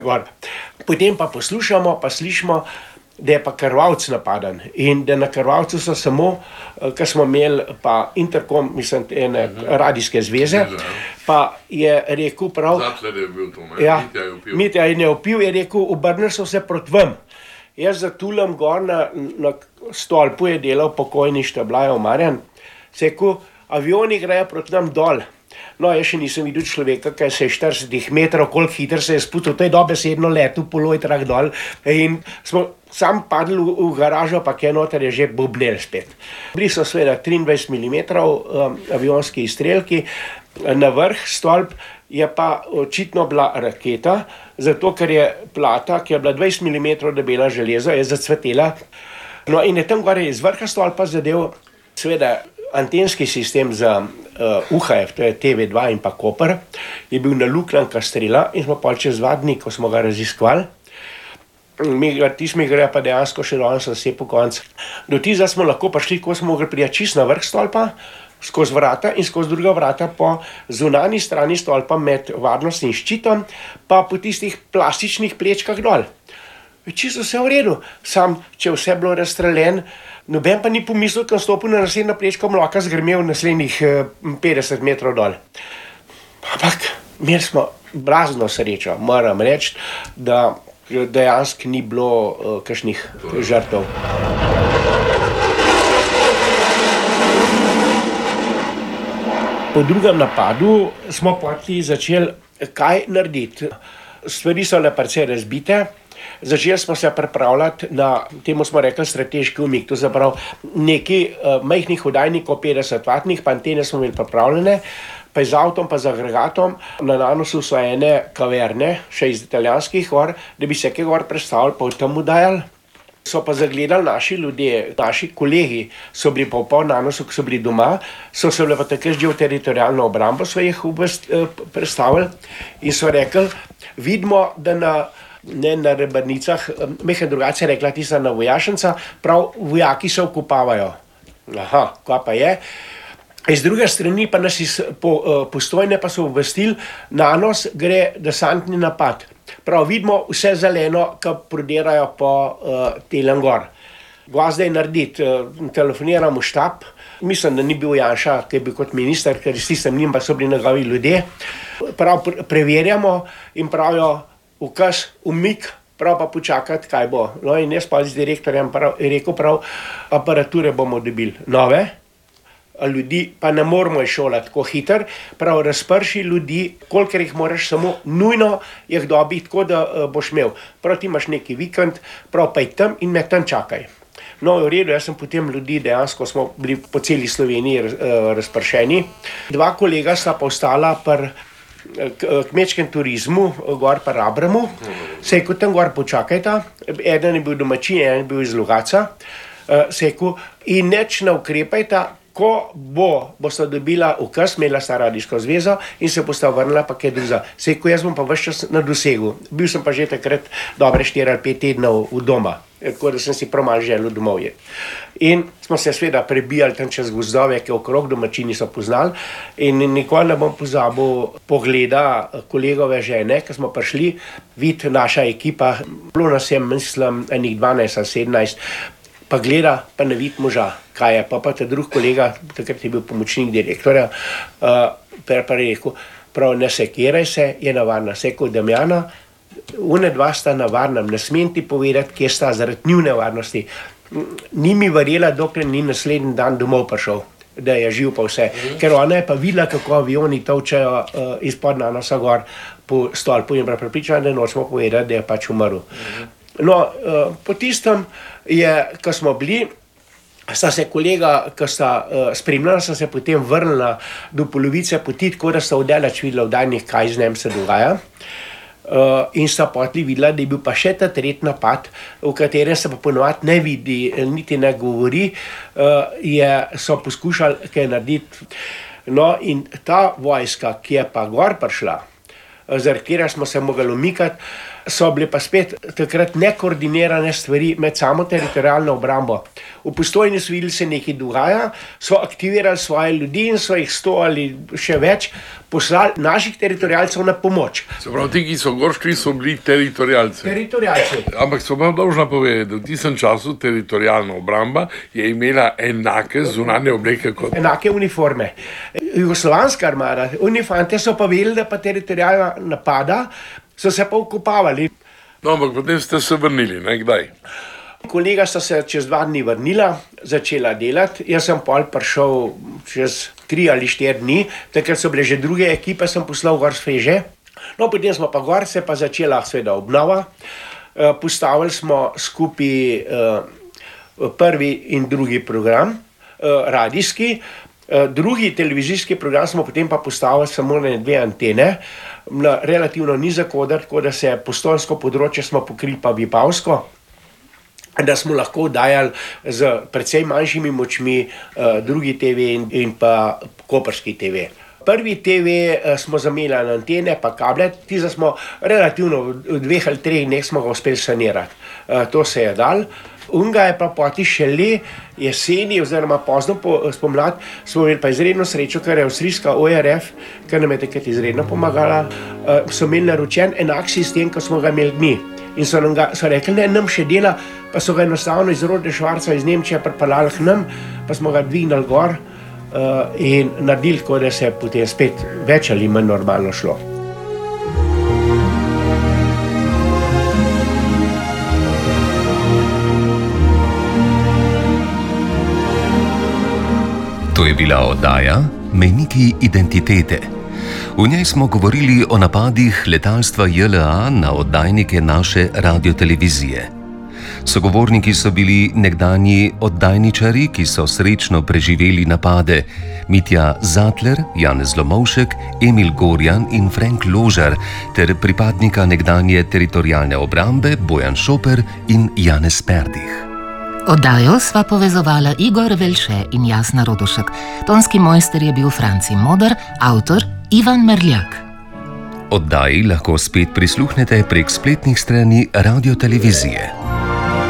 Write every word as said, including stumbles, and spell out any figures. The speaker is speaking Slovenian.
gor. Potem pa poslušamo, pa slišimo, da je pa Krvavec napaden in da na Krvavcu so samo, ko smo imeli pa interkom, mislim, ene radijske zveze, pa je rekel prav... Zatler je bil to, ja, Mitja je vpil. Mitja je vpil, je rekel, obrnili so se proti vam. Jaz zatulam gor na, na stolpu, je delal pokojni Štablajev Marjan, se je rekel, avioni grejo proti nam dol. No, jaz še nisem videl človeka, ki se je štirideset metrov, koliko hitro se je sputil, to je dobesedno letel po lojtrah dol in smo sam padli v, v garažo, pa kaj noter je že bobnel spet. Bili so seveda triindvajset milimetrov um, avionski izstrelki, na vrh stolp je pa očitno bila raketa, zato ker je plata, ki je bila dvajset milimetrov debela železa, je zacvetela. No in je tam gore iz vrha stolpa zadev seveda antenski sistem za uh, U H F, to je T V dva in pa Koper, je bil naluknjan strela in smo pa čez dva dni, ko smo ga raziskovali, mi ga, tisti mi gre pa dejansko še danes vse po koncu. Do tiza smo lahko prišli, ko smo mogli prijeti čist na vrh stolpa, skozi vrata in skozi druga vrata po zunanji strani stolpa med varnostnim ščitom, pa po tistih plastičnih plečkah dol. Čisto vse v redu, sam, če vse bilo razstreljen, noben pa ni pomislil, ko stopil na naslednjo plečko, mlaka zgrmel naslednjih petdeset metrov dol. Ampak imeli smo blazno srečo, moram reči, da dejansko ni bilo uh, kakšnih žrtev. Po drugem napadu smo poti začeli kaj narediti. Stvari so le precej razbite. Začeli smo se pripravljati na, temu smo rekli, strateški umik, to zaprav nekaj uh, majhnih oddajnikov, petdeset vatnih, pa antene smo imeli pripravljene, pa z avtom, pa z agregatom. Na nanosu so ene kaverne, še iz italijanskih gor, da bi se kaj gor predstavili, pa v tem udajali. So pa zagledali naši ljudje, naši kolegi, so bili pa v pol nanosu, ko so bili doma, so se bili pa takrat že v teritorijalno obrambo svojih obvest uh, predstavili in so rekli, vidimo, da na ne na Rebrnicah, mehko drugače rekla tista na vojašnica, prav vojaki se okupavajo. Aha, kva pa je. Iz druge strani pa nas iz po, uh, Postojne pa so obvestili, na nos gre desantni napad. Prav vidimo vse zeleno, ki prodirajo po uh, telem gor. Gva zdaj narediti, uh, telefoniramo v štab, mislim, da ni bil Janša, ki je bil kot minister, ker s tistem njim pa so bili njegovi ljudje. Prav pre preverjamo in pravijo, ukaz, umik, prav pa počakati, kaj bo. No in jaz pa z direktorjem prav, rekel prav, aparature bomo dobili nove, ljudi pa ne moramo izšolati tako hiter, prav razprši ljudi, kolikor jih moraš samo nujno jih dobiti, tako da uh, boš imel. Prav ti imaš neki vikend, prav pa je tam in me tam čakaj. No, v redu, jaz sem potem ljudi, dejansko smo bili po celi Sloveniji uh, razpršeni. Dva kolega sta pa ostala pri kmečkem turizmu, gor pa Rabremu, se je kot tam gor počakajta, eden je bil domačin, eden je bil iz Logatca, se je kot in neč ne ukrepajta, ko bo, bosta dobila ukaz, imela sta radijsko zvezo in se bosta vrnila pa kaj druga. Se je kot jaz bom pa ves čas na dosegu, bil sem pa že takrat dobre štiri ali pet tednov v doma, tako da sem si prav malo želel domov je. In smo se seveda prebijali tam čez gozdove, ki okrog domačini so poznali in nikoli ne bom pozabil pogleda kolegove žene, ki smo prišli, vid naša ekipa, bilo nas je, mislim, enih dvanajst ali sedemnajst, pa gleda, pa ne vid moža, kaj je, pa pa ta drug kolega, takrat je bil pomočnik direktorja, uh, pa je rekel, prav ne sekiraj se, je navarna, se je kot Damjana, une dva sta na varnem, ne smem ti povedati, kje sta zaradi njune varnosti. Ni mi verjela, dokler ni naslednji dan domov prišel, da je živ pa vse. Mm. Ker ona je pa videla, kako avioni tolčejo uh, izpod nanosa gor po stolpu in prepričana, da nočemo povedati, da je pač umrl. Mm. No, uh, po tistem je, ko smo bili, sta se kolega, ko sta uh, spremljala, sta se potem vrnila do polovice poti, tako da sta odelač videla v daljnih, kaj z njem se dogaja. Uh, in sta potli videla, da je bil pa še ta tretji napad, v katerem se pa ponovadi ne vidi, niti ne govori, uh, je, so poskušali kaj narediti. No in ta vojska, ki je pa gor prišla, zaradi katera smo se mogli umikati, so bile pa spet takrat nekoordinirane stvari med samo teritorialno obrambo. V Postojni so videli, se nekaj dogaja, so aktivirali svoje ljudi in so jih sto ali še več poslali naših teritorialcev na pomoč. Se pravi, ti, ki so gor šli, so bili teritorialci. Teritorialci. Ampak so pa dolžna povedati, da v tistem času teritorialna obramba je imela enake zunanje obleke kot... Enake uniforme. Jugoslovanska armada, unifante so pa vedeli, da pa teritorialna napada, so se pa okupavali. No, ampak potem ste se vrnili, ne, kdaj? Kolega sta se čez dva dni vrnila, začela delati, jaz sem pol prišel čez tri ali štiri dni, takrat so bile že druge ekipe, sem poslal gor sveže. No, potem smo pa gor, se pa začela seveda obnova, e, postavili smo skupaj e, prvi in drugi program, e, radijski, e, drugi televizijski program smo potem pa postavili samo na dve antene, na relativno nizek oder, tako da se postojnsko področje smo pokrili pa Vipavsko, da smo lahko dajali z precej manjšimi močmi uh, drugi te ve in, in pa koprski te ve. Prvi te ve uh, smo zamenjali antene pa kable, tiza smo relativno v dveh ali treh dneh smo ga uspeli sanirati. Uh, to se je dal. Unga je pa poti šele jeseni oziroma pozno po, spomlad smo imeli pa izredno srečo, ker je avstrijska O R F, ker nam je takrat izredno pomagala, uh, so imeli naročen enak sistem, kot smo ga imeli mi. In so, nam ga, so rekli, ne, nam še dela, pa so ga enostavno iz Rode Švarca iz Nemčije pripeljali k nam, pa smo ga dvignili gor uh, in naredili tako, da se je potem spet več ali manj normalno šlo. To je bila oddaja Mejniki identitete. V njej smo govorili o napadih letalstva J L A na oddajnike naše radiotelevizije. Sogovorniki so bili nekdanji oddajničari, ki so srečno preživeli napade: Mitja Zatler, Janez Lomovšek, Emil Gorjan in Frank Ložar, ter pripadnika nekdanje teritorialne obrambe Bojan Šoper in Janez Perdih. Oddajo sva povezovala Igor Velše in Jasna Rodošek. Tonski mojster je bil Franci Moder, avtor Ivan Merljak. Oddaji lahko spet prisluhnete prek spletnih strani radiotelevizije.